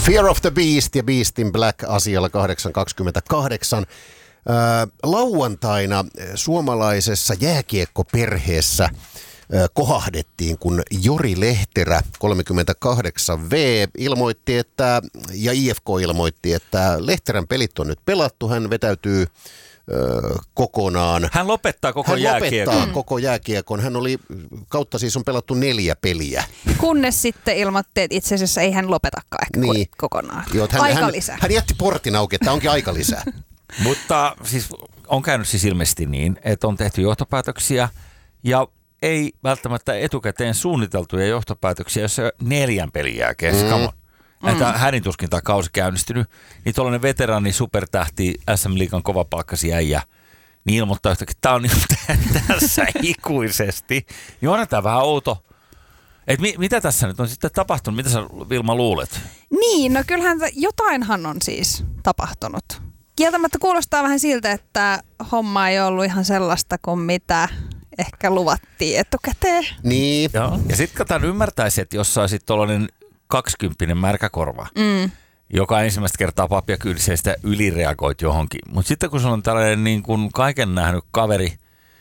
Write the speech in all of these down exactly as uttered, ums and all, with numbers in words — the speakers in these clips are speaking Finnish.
Fear of the Beast ja Beast in Black asialla kahdeksan kaksikymmentäkahdeksan. Äh, lauantaina suomalaisessa jääkiekkoperheessä äh, kohahdettiin, kun Jori Lehterä, kolmekymmentäkahdeksan vuotias, ilmoitti, että, ja I F K ilmoitti, että Lehterän pelit on nyt pelattu, hän vetäytyy kokonaan. Hän lopettaa koko Hän jääkiekon. lopettaa koko jääkiekon. Hän oli, kautta siis on pelattu neljä peliä. Kunnes sitten ilmoitti, että itse asiassa ei hän lopetakaan ehkä niin. kokonaan. Joo, hän, aika hän, lisää. Hän jätti portin auki, että onkin aika lisää. Mutta siis on käynyt siis ilmeisesti niin, että on tehty johtopäätöksiä ja ei välttämättä etukäteen suunniteltuja johtopäätöksiä, jos se neljän pelin jälkeen. Mm. Että mm. hänen tuskin tämä kausi käynnistynyt, niin tuollainen veteraani supertähti S M-liigan kovapalkkasi äijä, niin ilmoittaa yhtäkkiä, että tämä on niin tässä ikuisesti. Niin onhan tämä vähän outo. Et mi- mitä tässä nyt on sitten tapahtunut? Mitä sä, Vilma, luulet? Niin, no kyllähän jotainhan on siis tapahtunut. Kieltämättä kuulostaa vähän siltä, että homma ei ollut ihan sellaista kuin mitä ehkä luvattiin etukäteen. Niin. Joo. Ja sitten katsotaan ymmärtäisi, että jos saisit tuollainen kaksikymppinen märkäkorva, mm. joka ensimmäistä kertaa papia kyydissä sitä ylireagoit johonkin. Mutta sitten kun sulla on tällainen niin kuin kaiken nähnyt kaveri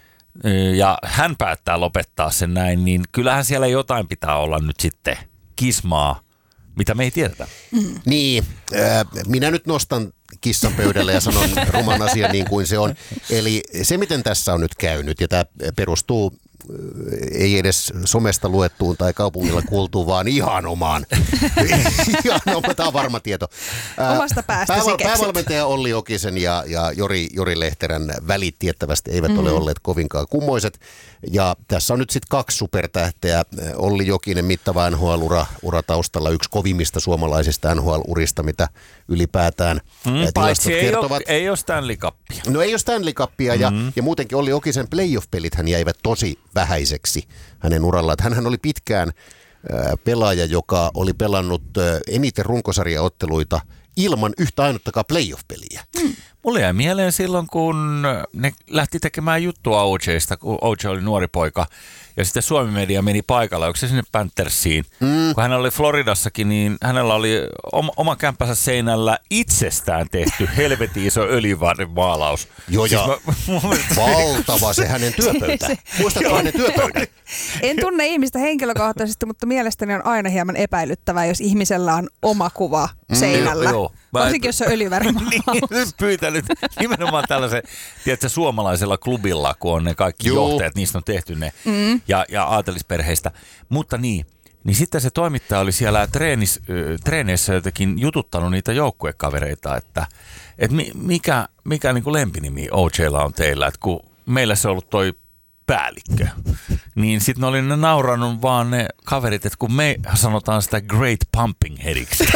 ja hän päättää lopettaa sen näin, niin kyllähän siellä jotain pitää olla nyt sitten kismaa, mitä me ei tiedetä. Mm. Niin, äh, minä nyt nostan kissan pöydälle ja sanon ruman asian niin kuin se on. Eli se, miten tässä on nyt käynyt, ja tämä perustuu ei edes somesta luettuun tai kaupungilla kuultuun, vaan ihan omaan. ihan oma, tämä on varma tieto. Omasta päästäsi Pääval- keksit. Päävalmentaja Olli Jokisen ja, ja Jori, Jori Lehterän välit tiettävästi eivät mm. ole olleet kovinkaan kummoiset. Ja tässä on nyt sitten kaksi supertähteä. Olli Jokinen, mittava N H L-ura ura taustalla, yksi kovimmista suomalaisista N H L-urista, mitä ylipäätään mm, tilastot ei kertovat. Ole, ei ole Stanley Cupia. No ei ole Stanley Cupia ja, mm. ja muutenkin Olli Jokisen playoff-pelit hän jäivät tosi vähäiseksi hänen urallaan. Hänhän oli pitkään äh, pelaaja, joka oli pelannut äh, eniten runkosarjaotteluita ilman yhtä ainuttakaan playoff-peliä. Mm. Mulle jäi mieleen silloin, kun ne lähti tekemään juttua O J:sta, kun O J oli nuori poika. Ja sitten Suomi Media meni paikalle, onko se sinne Panthersiin? Mm. Kun hän oli Floridassakin, niin hänellä oli oma, oma kämppänsä seinällä itsestään tehty helvetin iso öljyvaarimaalaus. Joo, ja siis mä, valtava se hänen työpöytä. Muistatko hänen työpöydän? En tunne ihmistä henkilökohtaisesti, mutta mielestäni on aina hieman epäilyttävää, jos ihmisellä on oma kuva seinällä. Mm, joo, mä... Varsinkin, jos on öljyvärimaalaus. niin, nyt pyytänyt nimenomaan tällaisen, tiedätkö, suomalaisella klubilla, kun on ne kaikki joo. johtajat, niistä on tehty ne. Mm. Ja, ja aatelisperheistä. Mutta niin, niin sitten se toimittaja oli siellä treenis, treeneissä jotenkin jututtanut niitä joukkuekavereita, että, että mikä, mikä niin kuin lempinimi O J:lla on teillä, että kun meillä se on ollut toi päällikkö, niin sitten ne oli ne naurannut vaan ne kaverit, että kun me sanotaan sitä Great Pumping Headiksi.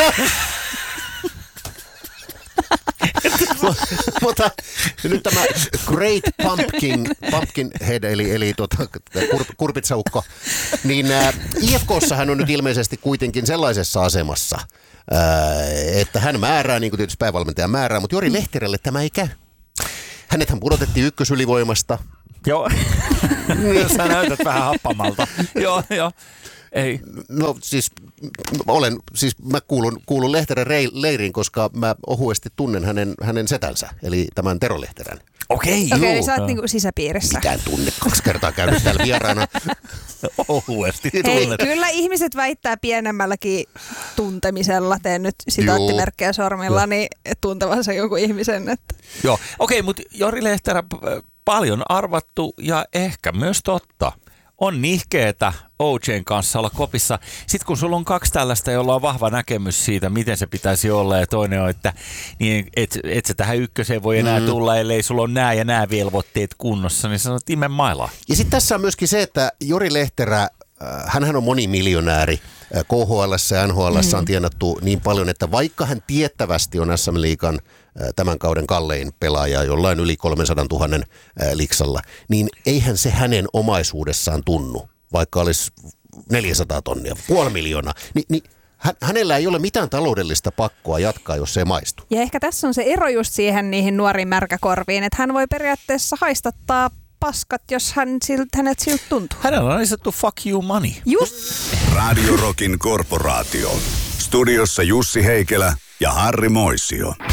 Mutta nyt tämä Great Pumpkin, pumpkin Head, eli, eli tuota, kur, kurpitsaukko, niin ä, I F K:ssahan on nyt ilmeisesti kuitenkin sellaisessa asemassa, ä, että hän määrää, niin kuin tietysti päävalmentaja määrää, mutta Jori Lehterälle tämä ei käy. Hänethän pudotettiin ykkösylivoimasta. Joo, sä näytät vähän happamalta. Joo, joo. Ei. No siis, olen, siis mä kuulun, kuulun Lehterän leiriin, koska mä ohuesti tunnen hänen, hänen setänsä, eli tämän Tero Lehterän. Okei, okay, joo. Eli sä oot niinku sisäpiirissä. Mitään tunne, kaksi kertaa käynyt täällä vieraana. Ohuesti Hei, kyllä ihmiset väittää pienemmälläkin tuntemisella, teen nyt sitaattimerkkejä sormilla, niin tuntevansa jonkun ihmisen. Että. Joo, okei, okay, mutta Jori Lehterä paljon arvattu ja ehkä myös totta. On nihkeetä O J:n kanssa olla kopissa. Sitten kun sulla on kaksi tällaista, jolla on vahva näkemys siitä, miten se pitäisi olla, ja toinen on, että niin et, et sä tähän ykköseen voi enää mm. tulla, ellei sulla on nämä ja nämä velvoitteet kunnossa, niin sanot imen mailaa. Ja sitten tässä on myöskin se, että Jori Lehterä, hänhän on monimiljonääri. K H L:ssä ja N H L:ssä on tienattu niin paljon, että vaikka hän tiettävästi on S M-liigan tämän kauden kallein pelaaja jollain yli kolmesataatuhatta liksalla, niin eihän se hänen omaisuudessaan tunnu, vaikka olisi neljäsataa tonnia, puoli miljoonaa. Ni, niin hänellä ei ole mitään taloudellista pakkoa jatkaa, jos se ei maistu. Ja ehkä tässä on se ero just siihen niihin nuoriin märkäkorviin, että hän voi periaatteessa haistattaa paskat, jos hän silt, hänet siltä tuntuu. Hänellä on niin sanottu fuck you money. Just. Radio Rockin korporaatio. Studiossa Jussi Heikelä ja Harri Moisio.